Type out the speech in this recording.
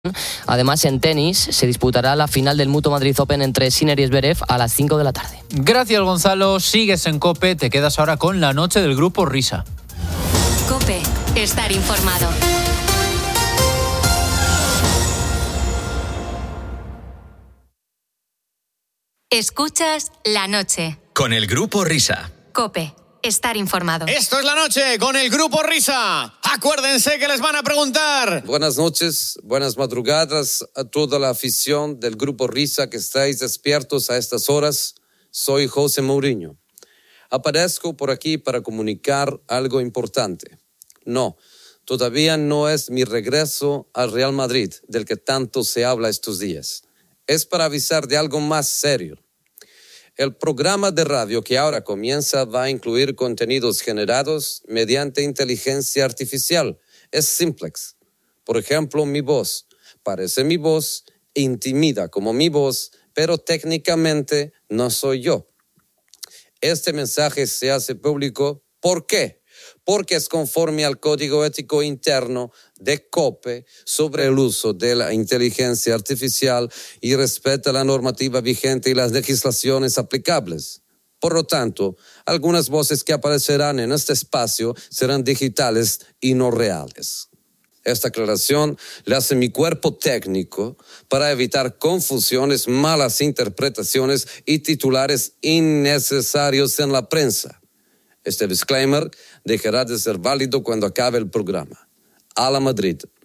Además, en tenis se disputará la final del Mutua Madrid Open entre Sinner y Zverev a las 5 de la tarde. Gracias, Gonzalo. Sigues en COPE, te quedas ahora con la noche del Grupo Risa. COPE, estar informado. Escuchas La Noche. Con el Grupo Risa. COPE, estar informado. Esto es La Noche con el Grupo Risa. Acuérdense que les van a preguntar. Buenas noches, buenas madrugadas a toda la afición del Grupo Risa que estáis despiertos a estas horas. Soy José Mourinho. Aparezco por aquí para comunicar algo importante. No, todavía no es mi regreso al Real Madrid, del que tanto se habla estos días. Es para avisar de algo más serio. El programa de radio que ahora comienza va a incluir contenidos generados mediante inteligencia artificial. Es simplex. Por ejemplo, mi voz. Parece mi voz, intimida como mi voz, pero técnicamente no soy yo. Este mensaje se hace público. ¿Por qué? Porque es conforme al Código Ético Interno de COPE sobre el uso de la inteligencia artificial y respeta la normativa vigente y las legislaciones aplicables. Por lo tanto, algunas voces que aparecerán en este espacio serán digitales y no reales. Esta aclaración la hace mi cuerpo técnico para evitar confusiones, malas interpretaciones y titulares innecesarios en la prensa. Este disclaimer dejará de ser válido cuando acabe el programa. A la Madrid.